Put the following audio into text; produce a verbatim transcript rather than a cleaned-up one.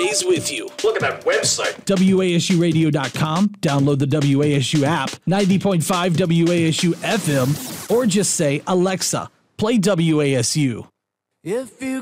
always with you. Look at that website. W A S U radio dot com. Download the W A S U app, ninety point five W A S U F M, or just say, Alexa, play W A S U. If you